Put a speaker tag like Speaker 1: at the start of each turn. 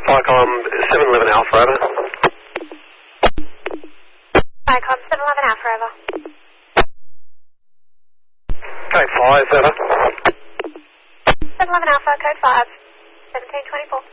Speaker 1: Vicom 711 Alpha, over.
Speaker 2: Vicom 711 Alpha, over.
Speaker 1: Code 5, over.
Speaker 2: 711 Alpha, code 5, 1724.